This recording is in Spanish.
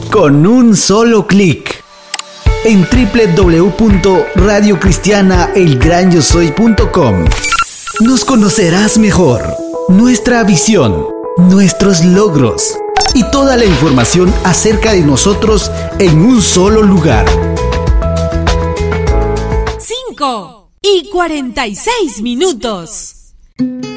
con un solo clic. En www.radiocristianaelgranyosoy.com nos conocerás mejor, nuestra visión, nuestros logros y toda la información acerca de nosotros en un solo lugar. 5:46.